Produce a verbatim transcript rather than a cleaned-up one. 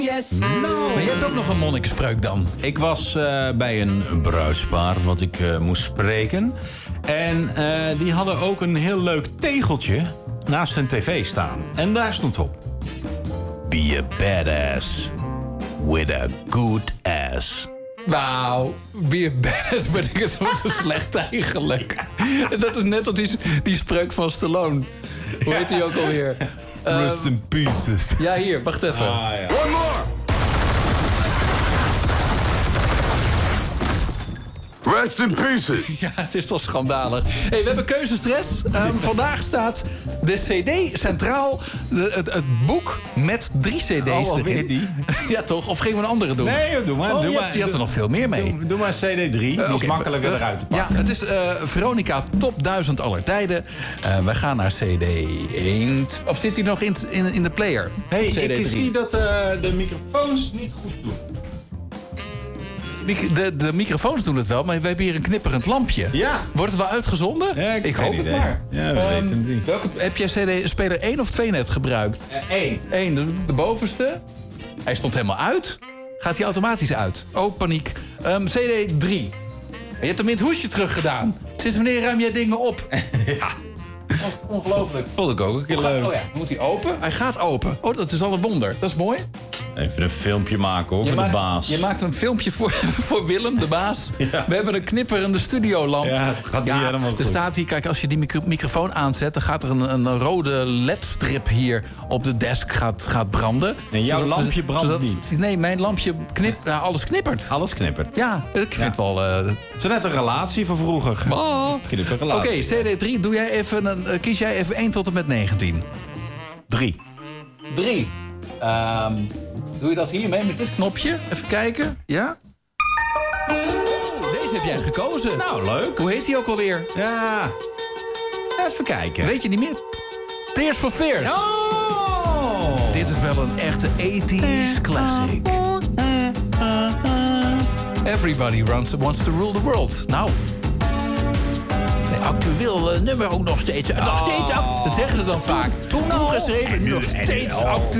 Yes. No. Maar je hebt ook nog een monnikenspreuk dan. Ik was uh, bij een bruidspaar wat ik uh, moest spreken. En uh, die hadden ook een heel leuk tegeltje naast hun tv staan. En daar stond op: Be a badass with a good ass. Wauw, be a badass ben ik het ook te slecht eigenlijk. Dat is net als die, die spreuk van Stallone. Hoe heet die ook alweer? Rest in pieces. Ja, hier, wacht even. Ah, ja. One more! Rest in pieces. Ja, het is toch schandalig. Hey, we hebben keuzestress. Um, vandaag staat de cd centraal. De, het, het boek met drie cd's oh, erin. Die? Ja, toch? Of gingen we een andere doen? Nee, doe maar. Oh, doe je, maar je had er nog veel meer mee. Doe, doe maar cd drie. Die uh, okay. is makkelijker uh, eruit te pakken. Ja, het is uh, Veronica Top duizend aller tijden. Uh, wij gaan naar cd één. Of zit hij nog in, in, in de player? Hey, ik zie dat uh, de microfoons niet goed doen. De, de microfoons doen het wel, maar we hebben hier een knipperend lampje. Ja. Wordt het wel uitgezonden? Ja, ik, ik hoop het idee. maar. Ja, we um, weten het niet. Welke, heb jij C D-speler één of twee net gebruikt? één. Uh, Eén, de, de bovenste. Hij stond helemaal uit. Gaat hij automatisch uit? Oh, paniek. Um, C D drie. Je hebt hem in het hoesje teruggedaan. Sinds wanneer ruim jij dingen op? Ja. Ongelooflijk. Vond ik ook een keer leuk. Oh ja, moet hij open? Hij gaat open. Oh, dat is al een wonder. Dat is mooi. Even een filmpje maken hoor, je voor maakt, de baas. Je maakt een filmpje voor, voor Willem, de baas. Ja. We hebben een knipperende studiolamp. Ja, het gaat niet ja, helemaal goed. Er staat hier, kijk, als je die micro- microfoon aanzet... dan gaat er een, een rode ledstrip hier op de desk gaat, gaat branden. En jouw zodat lampje we, brandt zodat, niet? Nee, mijn lampje knip, ja, alles knippert. Alles knippert. Ja, ik vind ja. wel... Uh, het is net een relatie van vroeger. Oh. Oké, okay, C D drie, doe jij even een, uh, kies jij even één tot en met negentien. drie. drie. Um, doe je dat hiermee met dit knopje? Even kijken. Ja? Oh, deze heb jij gekozen. Nou, leuk. Hoe heet die ook alweer? Ja. Even kijken. Weet je niet meer? Tears for Fears. Oh! Dit is wel een echte eighties classic. Everybody runs, wants to rule the world. Nou... actueel uh, nummer ook nog steeds. Oh. Nog steeds. Dat zeggen ze dan vaak. Toen al geschreven, nog steeds actueel.